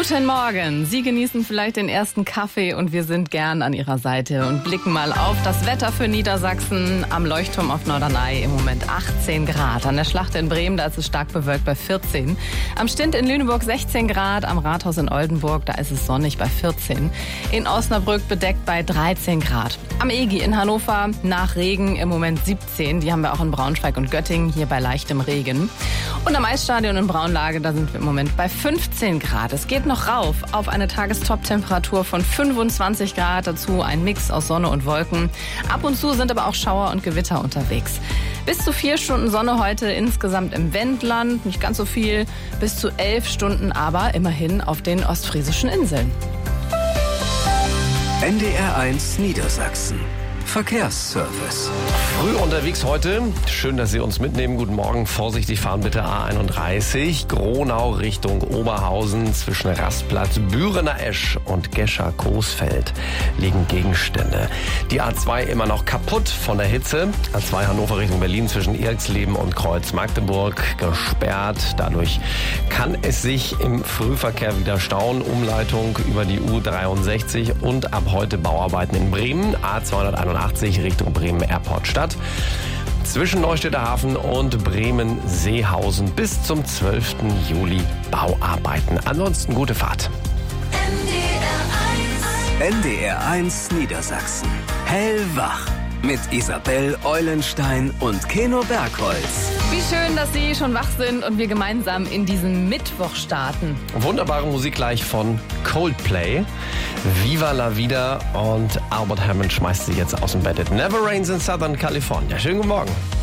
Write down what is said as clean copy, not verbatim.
Guten Morgen. Sie genießen vielleicht den ersten Kaffee und wir sind gern an Ihrer Seite und blicken mal auf das Wetter für Niedersachsen. Am Leuchtturm auf Norderney im Moment 18 Grad. An der Schlacht in Bremen, da ist es stark bewölkt bei 14. Am Stint in Lüneburg 16 Grad. Am Rathaus in Oldenburg, da ist es sonnig bei 14. In Osnabrück bedeckt bei 13 Grad. Am EGI in Hannover nach Regen im Moment 17. Die haben wir auch in Braunschweig und Göttingen, hier bei leichtem Regen. Und am Eisstadion in Braunlage, da sind wir im Moment bei 15 Grad. Es geht noch rauf auf eine Tagestop-Temperatur von 25 Grad. Dazu ein Mix aus Sonne und Wolken. Ab und zu sind aber auch Schauer und Gewitter unterwegs. Bis zu 4 Stunden Sonne heute insgesamt im Wendland. Nicht ganz so viel. Bis zu 11 Stunden aber immerhin auf den ostfriesischen Inseln. NDR1 Niedersachsen. Verkehrsservice. Früh unterwegs heute. Schön, dass Sie uns mitnehmen. Guten Morgen. Vorsichtig fahren bitte A31. Gronau Richtung Oberhausen. Zwischen Rastplatz Bürener Esch und Gescher-Coesfeld liegen Gegenstände. Die A2 immer noch kaputt von der Hitze. A2 Hannover Richtung Berlin zwischen Eriksleben und Kreuz Magdeburg gesperrt. Dadurch kann es sich im Frühverkehr wieder stauen. Umleitung über die U63 und ab heute Bauarbeiten in Bremen. A281 Richtung Bremen Airport Stadt. Zwischen Neustädter Hafen und Bremen-Seehausen bis zum 12. Juli Bauarbeiten. Ansonsten gute Fahrt. NDR1 Niedersachsen. Hellwach. Mit Isabel Eulenstein und Keno Bergholz. Wie schön, dass Sie schon wach sind und wir gemeinsam in diesen Mittwoch starten. Wunderbare Musik gleich von Coldplay. Viva la Vida und Albert Hammond schmeißt sie jetzt aus dem Bett. It never rains in Southern California. Schönen guten Morgen.